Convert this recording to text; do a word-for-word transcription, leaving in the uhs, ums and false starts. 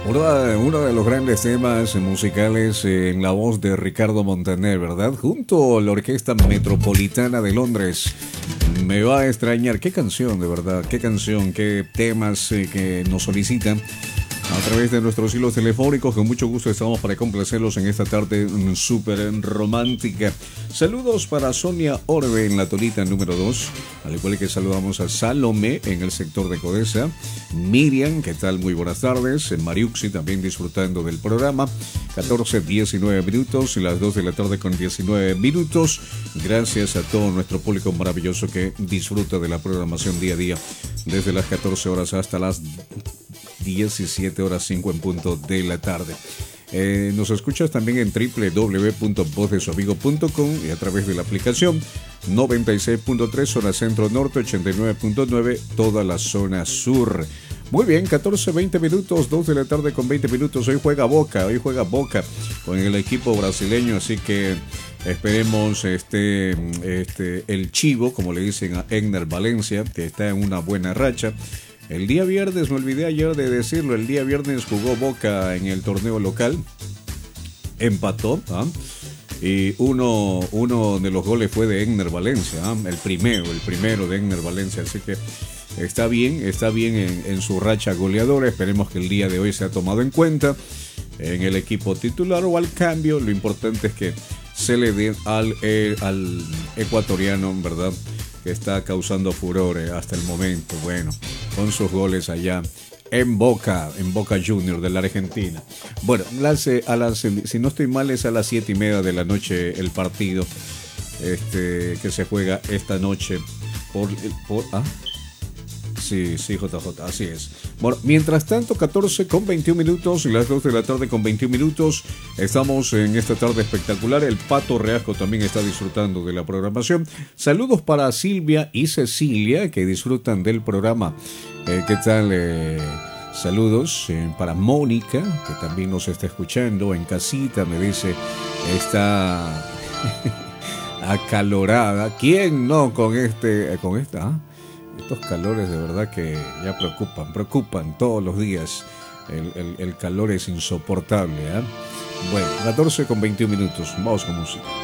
Uno, uno de los grandes temas musicales en la voz de Ricardo Montaner, ¿verdad? Junto a la Orquesta Metropolitana de Londres. Me va a extrañar. Qué canción, de verdad. Qué canción, qué temas eh, que nos solicitan a través de nuestros hilos telefónicos. Con mucho gusto estamos para complacerlos en esta tarde súper romántica. Saludos para Sonia Orbe en la Tolita número dos, al igual que saludamos a Salomé en el sector de Codesa. Miriam, ¿qué tal? Muy buenas tardes. En Mariuxi también disfrutando del programa. catorce, diecinueve minutos y las dos de la tarde con diecinueve minutos. Gracias a todo nuestro público maravilloso que disfruta de la programación día a día, desde las catorce horas hasta las diecisiete horas cinco en punto de la tarde. Eh, nos escuchas también en doble u doble u doble u punto voz de su amigo punto com y a través de la aplicación noventa y seis punto tres zona centro norte, ochenta y nueve punto nueve toda la zona sur. Muy bien, catorce, veinte minutos, dos de la tarde con veinte minutos. Hoy juega Boca, hoy juega Boca con el equipo brasileño, así que esperemos este, este el Chivo, como le dicen a Egner Valencia, que está en una buena racha. El día viernes, me olvidé ayer de decirlo, el día viernes jugó Boca en el torneo local, empató, ¿ah? Y uno, uno de los goles fue de Egner Valencia, ¿ah? el primero, el primero de Egner Valencia, así que está bien, está bien en, en su racha goleadora. Esperemos que el día de hoy sea tomado en cuenta en el equipo titular o al cambio. Lo importante es que se le dé al, eh, al ecuatoriano, ¿verdad?, que está causando furor hasta el momento, bueno, con sus goles allá en Boca, en Boca Juniors de la Argentina. Bueno, las, a las, si no estoy mal, es a las siete y media de la noche el partido este, que se juega esta noche por... por ¿ah? Sí, sí, J J, así es. Bueno, mientras tanto, catorce con veintiún minutos y las dos de la tarde con veintiún minutos. Estamos en esta tarde espectacular. El Pato Reasco también está disfrutando de la programación. Saludos para Silvia y Cecilia, que disfrutan del programa. Eh, ¿Qué tal? Eh, saludos eh, para Mónica, que también nos está escuchando en casita. Me dice, está acalorada. ¿Quién no con este, con esta? ¿Ah? Estos calores de verdad que ya preocupan, preocupan todos los días. El, el, el calor es insoportable, ¿eh? Bueno, catorce con veintiún minutos. Vamos con música.